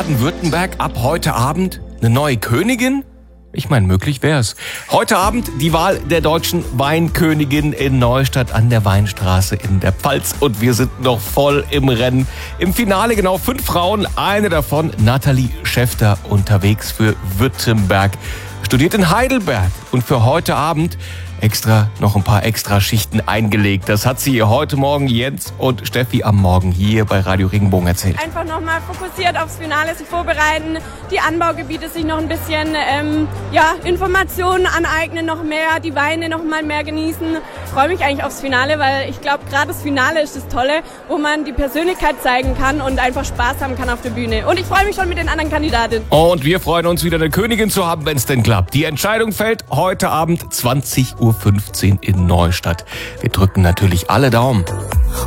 Baden-Württemberg ab heute Abend eine neue Königin? Ich meine, möglich wär's. Heute Abend die Wahl der deutschen Weinkönigin in Neustadt an der Weinstraße in der Pfalz. Und wir sind noch voll im Rennen. Im Finale genau 5 Frauen, eine davon Nathalie Schäfter, unterwegs für Württemberg. Studiert in Heidelberg und für heute Abend noch ein paar Extraschichten eingelegt. Das hat sie heute Morgen Jens und Steffi am Morgen hier bei Radio Regenbogen erzählt. Einfach nochmal fokussiert aufs Finale sich vorbereiten, die Anbaugebiete sich noch ein bisschen Informationen aneignen, noch mehr, die Weine noch mal mehr genießen. Ich freue mich eigentlich aufs Finale, weil ich glaube, gerade das Finale ist das Tolle, wo man die Persönlichkeit zeigen kann und einfach Spaß haben kann auf der Bühne. Und ich freue mich schon mit den anderen Kandidatinnen. Und wir freuen uns, wieder eine Königin zu haben, wenn es denn klappt. Die Entscheidung fällt heute Abend 20:15 Uhr in Neustadt. Wir drücken natürlich alle Daumen.